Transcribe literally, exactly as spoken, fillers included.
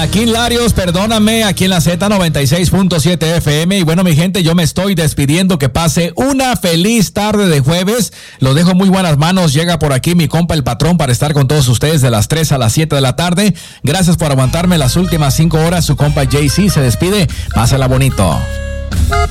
Joaquín Larios, perdóname, aquí en la Z noventa y seis punto siete F M. Y bueno, mi gente, yo me estoy despidiendo. Que pase una feliz tarde de jueves. Lo dejo en muy buenas manos. Llega por aquí mi compa el patrón para estar con todos ustedes de las tres a las siete de la tarde. Gracias por aguantarme las últimas cinco horas. Su compa J C se despide. Pásala bonito.